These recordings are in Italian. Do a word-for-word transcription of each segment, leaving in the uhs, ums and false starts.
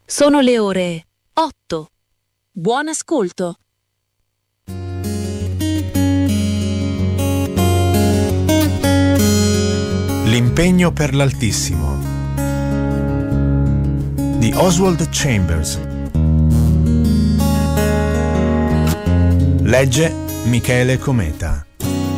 Sono le ore otto. Buon ascolto. L'impegno per l'Altissimo di Oswald Chambers. Legge Michele Cometa.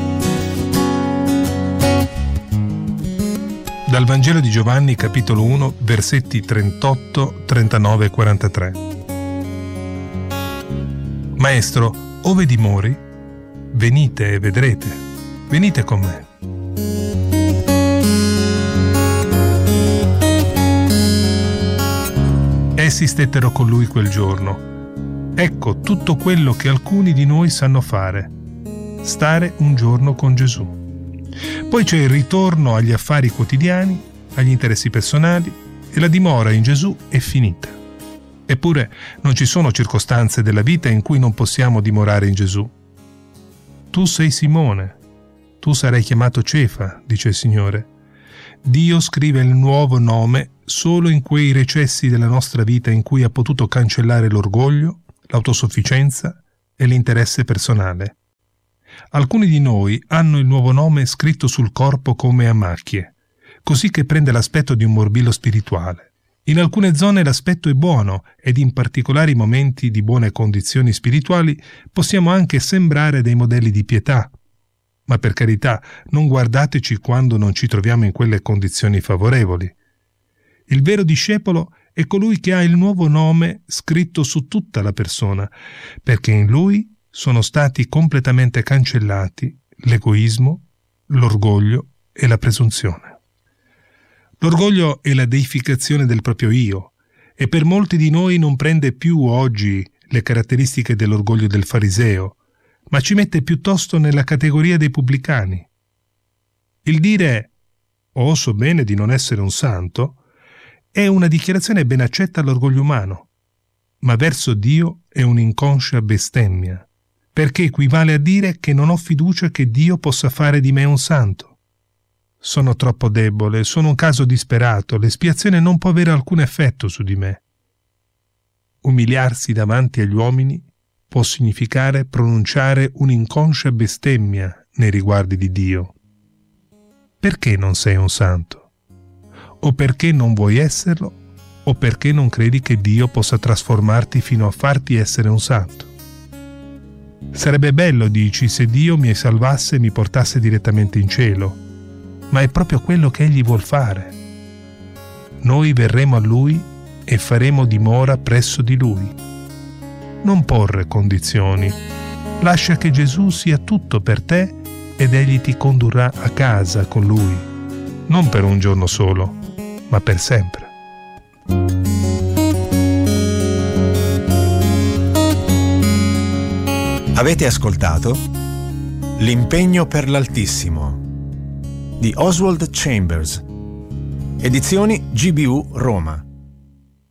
Dal Vangelo di Giovanni, capitolo uno, versetti trentotto, trentanove e quarantatré. Maestro, ove dimori? Venite e vedrete. Venite con me. Essi stettero con lui quel giorno. Ecco tutto quello che alcuni di noi sanno fare: stare un giorno con Gesù. Poi c'è il ritorno agli affari quotidiani, agli interessi personali, e la dimora in Gesù è finita. Eppure non ci sono circostanze della vita in cui non possiamo dimorare in Gesù. Tu sei Simone, tu sarai chiamato Cefa, dice il Signore. Dio scrive il nuovo nome solo in quei recessi della nostra vita in cui ha potuto cancellare l'orgoglio, l'autosufficienza e l'interesse personale. Alcuni di noi hanno il nuovo nome scritto sul corpo come a macchie, così che prende l'aspetto di un morbillo spirituale. In alcune zone l'aspetto è buono ed in particolari momenti di buone condizioni spirituali possiamo anche sembrare dei modelli di pietà. Ma per carità, non guardateci quando non ci troviamo in quelle condizioni favorevoli. Il vero discepolo è colui che ha il nuovo nome scritto su tutta la persona, perché in lui sono stati completamente cancellati l'egoismo, l'orgoglio e la presunzione. L'orgoglio è la deificazione del proprio io, e per molti di noi non prende più oggi le caratteristiche dell'orgoglio del fariseo, ma ci mette piuttosto nella categoria dei pubblicani. Il dire «oh, so bene di non essere un santo» è una dichiarazione ben accetta all'orgoglio umano, ma verso Dio è un'inconscia bestemmia, perché equivale a dire che non ho fiducia che Dio possa fare di me un santo. Sono troppo debole, sono un caso disperato, l'espiazione non può avere alcun effetto su di me. Umiliarsi davanti agli uomini può significare pronunciare un'inconscia bestemmia nei riguardi di Dio. Perché non sei un santo? O perché non vuoi esserlo, o perché non credi che Dio possa trasformarti fino a farti essere un santo. Sarebbe bello, dici, se Dio mi salvasse e mi portasse direttamente in cielo, ma è proprio quello che Egli vuol fare. Noi verremo a Lui e faremo dimora presso di Lui. Non porre condizioni, lascia che Gesù sia tutto per te ed Egli ti condurrà a casa con Lui, non per un giorno solo, ma per sempre. Avete ascoltato L'impegno per l'Altissimo di Oswald Chambers, edizioni G B U Roma.